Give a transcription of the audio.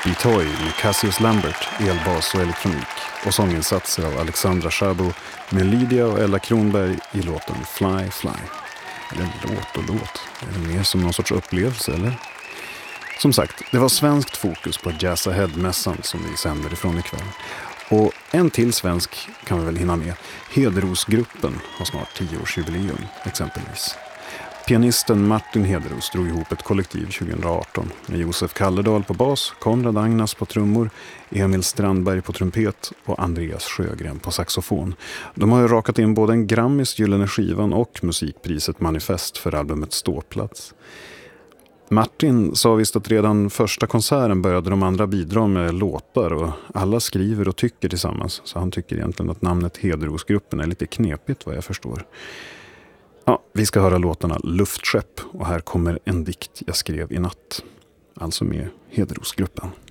Beefy Toy med Cassius Lambert, elbas och elektronik och sånginsatser av Alexandra Szabo med Lydia och Ella Kronberg i låten Fly Fly. Eller låt. Är det mer som någon sorts upplevelse eller? Som sagt, det var svenskt fokus på Jazz Ahead-mässan som vi sänder ifrån ikväll. Och en till svensk kan vi väl hinna med. Hederosgruppen har snart 10-årsjubileum exempelvis. Pianisten Martin Hederos drog ihop ett kollektiv 2018 med Josef Kalledal på bas, Konrad Agnas på trummor, Emil Strandberg på trumpet och Andreas Sjögren på saxofon. De har ju rakat in både en Grammis Gyllene skivan och musikpriset Manifest för albumet Ståplats. Martin sa visst att redan första konserten började de andra bidra med låtar och alla skriver och tycker tillsammans, så han tycker egentligen att namnet Hederosgruppen är lite knepigt vad jag förstår. Ja, vi ska höra låtarna Luftskepp och här kommer en dikt jag skrev i natt. Alltså med Hederosgruppen.